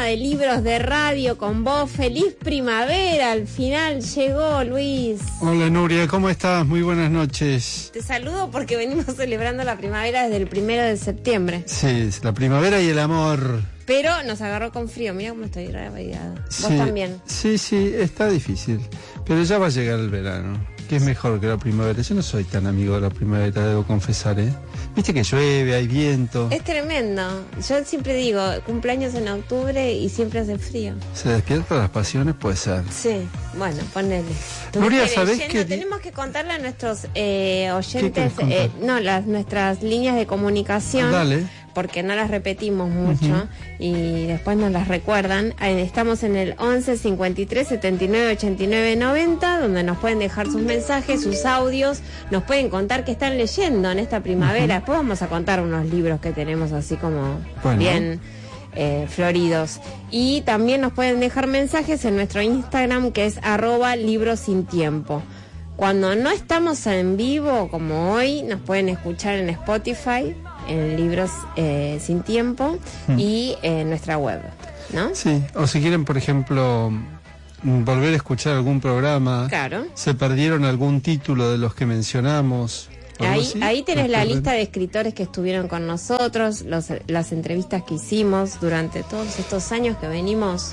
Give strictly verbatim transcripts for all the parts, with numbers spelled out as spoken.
de libros de radio con vos. Feliz primavera, al final llegó, Luis. Hola Nuria, ¿cómo estás? Muy buenas noches. Te saludo porque venimos celebrando la primavera desde el primero de septiembre. Sí, la primavera y el amor. Pero nos agarró con frío, mira cómo estoy radiada. Sí, Vos también. Sí, sí, está difícil. Pero ya va a llegar el verano, que es mejor que la primavera. Yo no soy tan amigo de la primavera, debo confesar, ¿eh? Viste que llueve, hay viento. Es tremendo. Yo siempre digo, cumpleaños en octubre y siempre hace frío. ¿Se despiertan las pasiones? Puede ser. Sí, bueno, ponele. Nuria, ¿sabés qué? Tenemos que contarle a nuestros eh, oyentes, eh, no, las nuestras líneas de comunicación. Dale. Porque no las repetimos mucho uh-huh. y después nos las recuerdan. Estamos en el once cincuenta y tres setenta y nueve ochenta y nueve noventa, donde nos pueden dejar sus mensajes, sus audios, nos pueden contar qué están leyendo en esta primavera. Uh-huh. Después vamos a contar unos libros que tenemos así como bueno. bien eh, floridos. Y también nos pueden dejar mensajes en nuestro Instagram, que es arroba libros sin tiempo. Cuando no estamos en vivo, como hoy, nos pueden escuchar en Spotify, en Libros eh, Sin Tiempo mm. y en eh, nuestra web, ¿no? Sí, o si quieren, por ejemplo, volver a escuchar algún programa, claro. se perdieron algún título de los que mencionamos. Ahí, ahí tenés la lista de escritores que estuvieron con nosotros, los, las entrevistas que hicimos durante todos estos años que venimos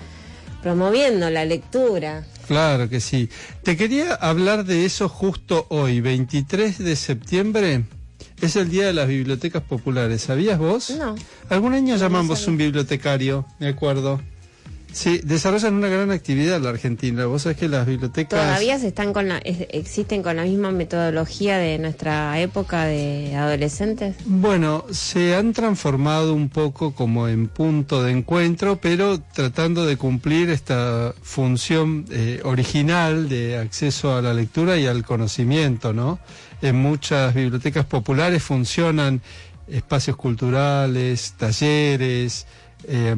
promoviendo la lectura. Claro que sí. Te quería hablar de eso justo hoy, veintitrés de septiembre. Es el Día de las Bibliotecas Populares, ¿sabías vos? No. Algún año no llamamos un bibliotecario, me acuerdo. Sí, desarrollan una gran actividad en la Argentina. Vos sabés que las bibliotecas... ¿Todavía se están con la, existen con la misma metodología de nuestra época de adolescentes? Bueno, se han transformado un poco como en punto de encuentro, pero tratando de cumplir esta función eh, original de acceso a la lectura y al conocimiento, ¿no? En muchas bibliotecas populares funcionan espacios culturales, talleres, eh,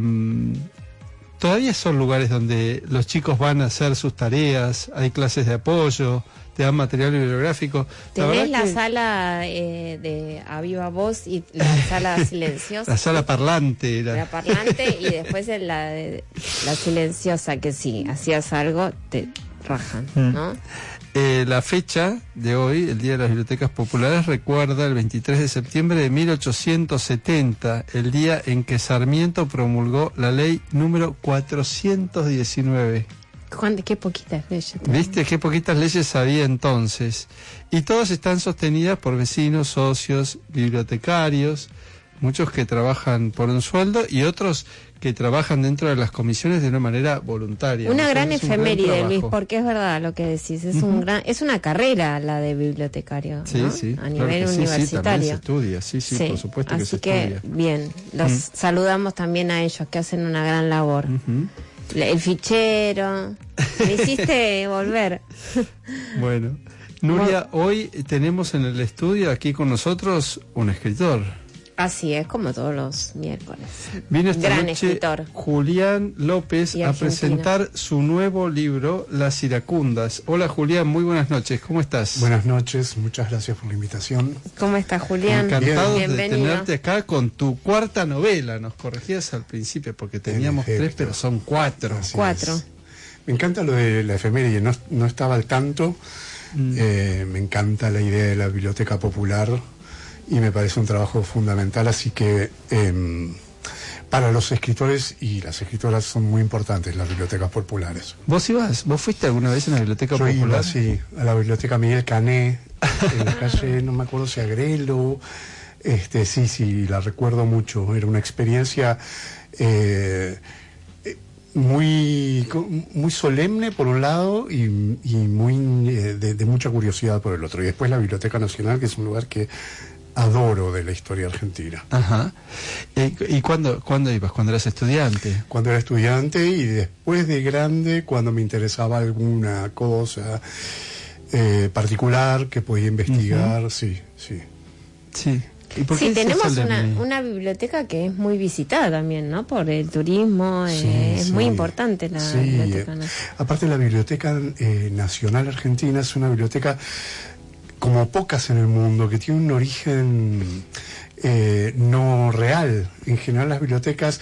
todavía son lugares donde los chicos van a hacer sus tareas, hay clases de apoyo, te dan material bibliográfico. Tenés la, la que... sala eh, de a viva voz y la sala silenciosa. La sala parlante. Era. La parlante y después la, de, la silenciosa, que si hacías algo te rajan, mm. ¿no? Eh, la fecha de hoy, el Día de las Bibliotecas Populares, recuerda el veintitrés de septiembre de mil ochocientos setenta, el día en que Sarmiento promulgó la ley número cuatrocientos diecinueve. Juan, qué poquitas leyes. ¿Viste? Qué poquitas leyes había entonces. Y todas están sostenidas por vecinos, socios, bibliotecarios, muchos que trabajan por un sueldo y otros que trabajan dentro de las comisiones de una manera voluntaria. Una gran efeméride, gran Luis, porque es verdad lo que decís, es uh-huh. un gran, es una carrera la de bibliotecario, sí, ¿no? sí, a nivel claro universitario. Sí, sí, también se estudia, sí, sí, sí, por supuesto que se estudia. Así que, bien, los uh-huh. saludamos también a ellos que hacen una gran labor. Uh-huh. El fichero, me hiciste volver. Bueno, Nuria, hoy tenemos en el estudio aquí con nosotros un escritor. Así es, como todos los miércoles. Vino esta Gran noche escritor. Julián López a presentar su nuevo libro, Las Iracundas. Hola Julián, muy buenas noches, ¿cómo estás? Buenas noches, muchas gracias por la invitación. ¿Cómo estás, Julián? Encantados Bien. de Bienvenido. tenerte acá con tu cuarta novela. Nos corregías al principio porque teníamos tres, pero son cuatro. Así cuatro. Es. Me encanta lo de la efeméride, no, no estaba al tanto. Mm. Eh, me encanta la idea de la biblioteca popular. Y me parece un trabajo fundamental, así que eh, para los escritores y las escritoras son muy importantes las bibliotecas populares. ¿Vos ibas, vos fuiste alguna vez en la biblioteca Yo popular? Iba, sí, a la biblioteca Miguel Cané, en la calle, no me acuerdo si Agrelo, este, sí, sí, la recuerdo mucho, era una experiencia eh, muy, muy solemne por un lado y, y muy eh, de, de mucha curiosidad por el otro. Y después la Biblioteca Nacional, que es un lugar que adoro de la historia argentina. Ajá. ¿Y, y cuándo, cuándo ibas? ¿Cuando eras estudiante? Cuando era estudiante y después de grande, cuando me interesaba alguna cosa eh, particular que podía investigar, uh-huh. sí, sí. Sí. ¿Y por qué sí, tenemos una, una biblioteca que es muy visitada también, ¿no? Por el turismo, sí, eh, es sí. muy importante la sí, biblioteca. ¿no? Aparte, la Biblioteca eh, Nacional Argentina es una biblioteca como pocas en el mundo, que tiene un origen eh, no real. En general las bibliotecas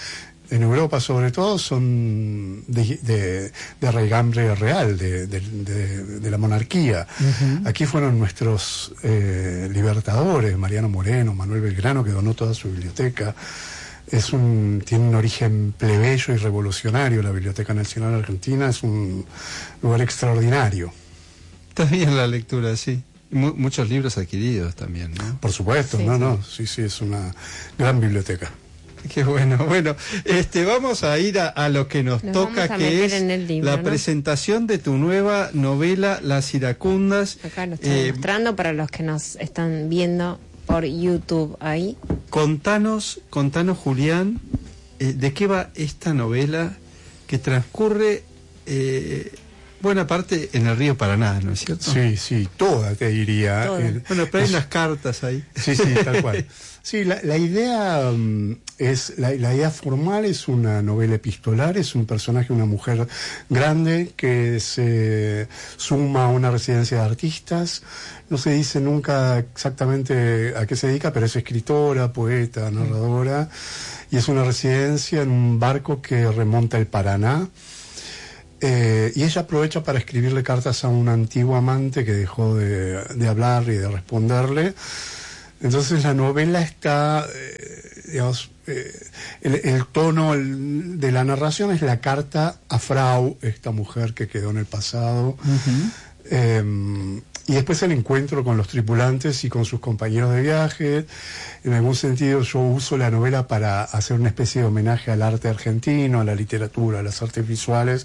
en Europa sobre todo, son de, de, de raigambre real, de, de, de, de la monarquía. Uh-huh. Aquí fueron nuestros eh, libertadores, Mariano Moreno, Manuel Belgrano, que donó toda su biblioteca. Es un, tiene un origen plebeyo y revolucionario. La Biblioteca Nacional Argentina es un lugar extraordinario. Está bien la lectura, sí. M- muchos libros adquiridos también, ¿no? Por supuesto, sí, no, sí. no, sí, sí, es una gran biblioteca. Qué bueno. Bueno, este, vamos a ir a, a lo que nos, nos toca, que es libro, la ¿no? presentación de tu nueva novela, Las Iracundas. Acá lo estoy eh, mostrando para los que nos están viendo por YouTube ahí. Contanos, contanos, Julián, eh, de qué va esta novela que transcurre eh, buena parte en el río Paraná, ¿no es cierto? Sí, sí, toda te diría. Toda. El, bueno, pero hay unas cartas ahí. Sí, sí, tal cual. Sí, la, la idea um, es la, la idea formal es una novela epistolar, es un personaje, una mujer grande que se suma a una residencia de artistas. No se dice nunca exactamente a qué se dedica, pero es escritora, poeta, narradora, y es una residencia en un barco que remonta el Paraná. Eh, y ella aprovecha para escribirle cartas a un antiguo amante que dejó de, de hablar y de responderle. Entonces la novela está, eh, digamos, eh, el, el tono el, de la narración es la carta a Frau, esta mujer que quedó en el pasado. Uh-huh. eh, y después el encuentro con los tripulantes y con sus compañeros de viaje. En algún sentido yo uso la novela para hacer una especie de homenaje al arte argentino, a la literatura, a las artes visuales.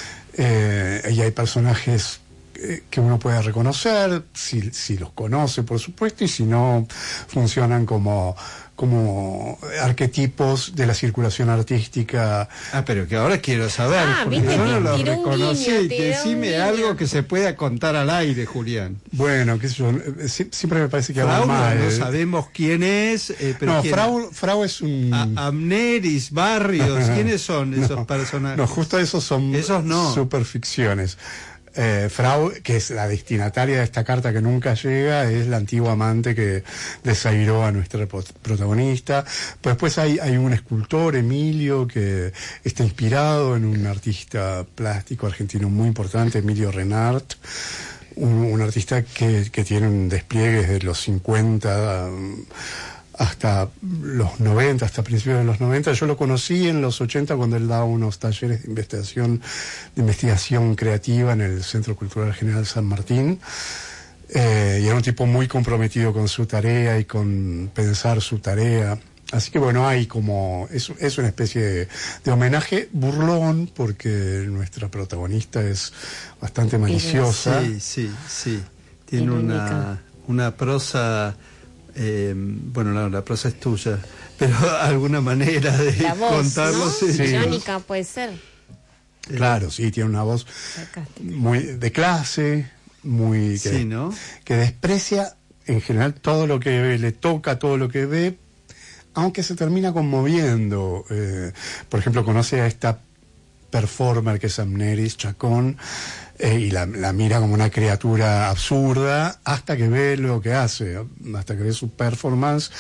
Eh, y hay personajes eh, que uno puede reconocer, si, si los conoce, por supuesto, y si no, funcionan como, como arquetipos de la circulación artística. Ah, pero que ahora quiero saber, ah, porque ¿viste? yo no los Tiró reconocí. Un guiño, Decime algo que se pueda contar al aire, Julián. Bueno, qué sé yo, siempre me parece que Frau, hablo mal. No sabemos quién es. Eh, pero no, ¿quién? Frau, Frau es un... A, Amneris, Barrios, ¿quiénes son esos no, personajes? No, justo esos son esos no. superficciones. Eh, Frau, que es la destinataria de esta carta que nunca llega, es la antigua amante que desairó a nuestra protagonista. Pues después hay, hay un escultor, Emilio, que está inspirado en un artista plástico argentino muy importante, Emilio Renart, un, un artista que, que tiene un despliegue desde los cincuenta um, hasta los noventa, hasta principios de los noventa. Yo lo conocí en los ochenta cuando él daba unos talleres de investigación, de investigación creativa en el Centro Cultural General San Martín. Eh, y era un tipo muy comprometido con su tarea y con pensar su tarea. Así que bueno, hay como, es, es una especie de, de homenaje burlón, porque nuestra protagonista es bastante maliciosa. Sí, sí, sí. Tiene una, una prosa... Eh, bueno, no, la prosa es tuya, pero alguna manera de la voz, contarlo, ¿no? sí. Irónica puede ser. Claro, sí, tiene una voz muy de clase, muy que, sí, ¿no? que desprecia en general todo lo que le toca, todo lo que ve, aunque se termina conmoviendo. Eh, por ejemplo, conoce a esta performer que es Amneris Chacón, eh, y la, la mira como una criatura absurda hasta que ve lo que hace, hasta que ve su performance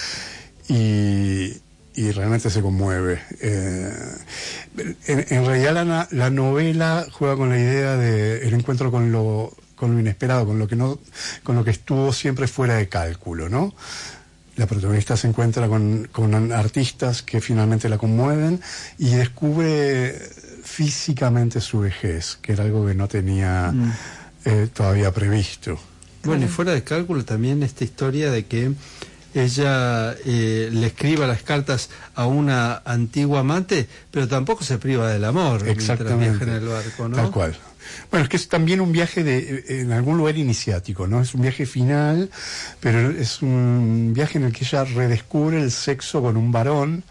y, y realmente se conmueve. Eh, en, en realidad la, la novela juega con la idea de el encuentro con lo, con lo inesperado, con lo que no, con lo que estuvo siempre fuera de cálculo, ¿no? La protagonista se encuentra con, con artistas que finalmente la conmueven y descubre físicamente su vejez, que era algo que no tenía mm. eh, todavía previsto. Bueno, y fuera de cálculo también esta historia de que ella eh, le escriba las cartas a una antigua amante, pero tampoco se priva del amor. Exactamente. Mientras viaja en el barco, ¿no? Tal cual. Bueno, es que es también un viaje de en algún lugar iniciático, ¿no? Es un viaje final, pero es un viaje en el que ella redescubre el sexo con un varón,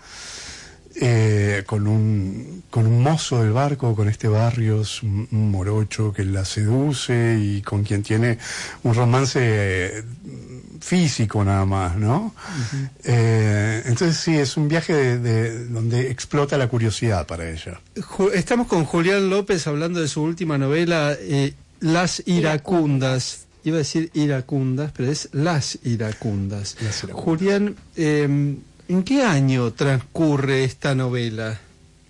eh, con un con un mozo del barco, con este Barrios, un, un morocho que la seduce y con quien tiene un romance eh, físico nada más, ¿no? Uh-huh. eh, entonces sí, es un viaje de, de donde explota la curiosidad para ella. Estamos con Julián López hablando de su última novela, eh, Las Iracundas. Iba a decir iracundas, pero es Las Iracundas. Las Iracundas. Julián, eh, ¿en qué año transcurre esta novela?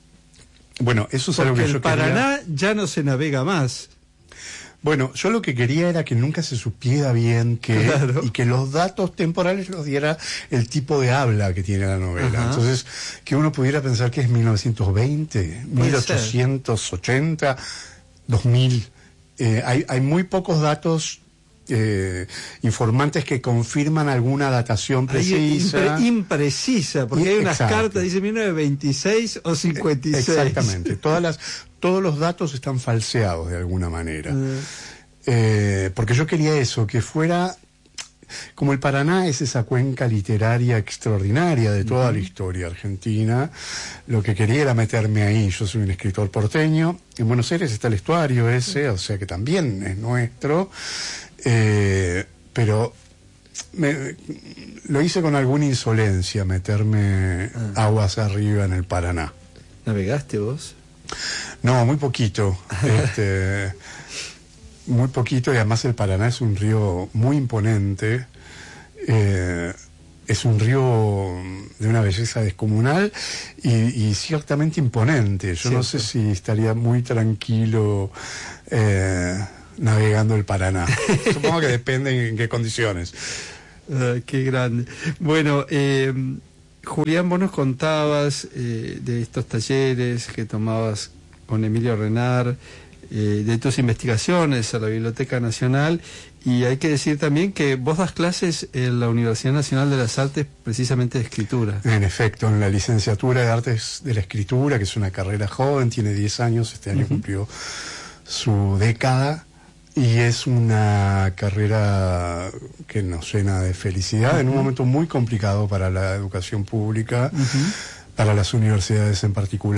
Bueno, eso es algo Porque que yo el Paraná quería. ya no se navega más. Bueno, yo lo que quería era que nunca se supiera bien que Claro. y que los datos temporales los diera el tipo de habla que tiene la novela. Ajá. Entonces, que uno pudiera pensar que es mil novecientos veinte, Puede mil ochocientos ochenta, dos mil. Eh, hay, hay muy pocos datos eh, informantes que confirman alguna datación Ahí precisa. impre- imprecisa, porque Y- hay unas exacto. cartas, dice mil novecientos veintiséis o cincuenta y seis. Exactamente. Todas las, todos los datos están falseados de alguna manera. Eh, Eh, porque yo quería eso, que fuera, como el Paraná es esa cuenca literaria extraordinaria de toda uh-huh. la historia argentina, lo que quería era meterme ahí. Yo soy un escritor porteño, en Buenos Aires está el estuario ese, o sea que también es nuestro, eh, pero me, lo hice con alguna insolencia, meterme ah. aguas arriba en el Paraná. ¿Navegaste vos? No, muy poquito. este... Muy poquito, y además el Paraná es un río muy imponente, eh, es un río de una belleza descomunal y, y ciertamente imponente. Yo Cierto. no sé si estaría muy tranquilo eh, navegando el Paraná. Supongo que depende en qué condiciones. Uh, qué grande. Bueno, eh, Julián, vos nos contabas eh, de estos talleres que tomabas con Emilio Renard, Eh, de tus investigaciones a la Biblioteca Nacional, y hay que decir también que vos das clases en la Universidad Nacional de las Artes precisamente de escritura. En efecto, en la licenciatura de Artes de la Escritura, que es una carrera joven, tiene diez años, este año uh-huh. cumplió su década, y es una carrera que nos llena de felicidad uh-huh. en un momento muy complicado para la educación pública, uh-huh. para las universidades en particular.